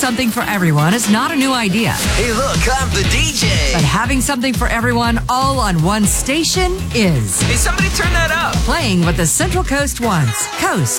something for everyone is not a new idea. Hey, look, I'm the DJ. But having something for everyone all on one station is. Hey, somebody turn that up. Playing what the Central Coast wants. Coast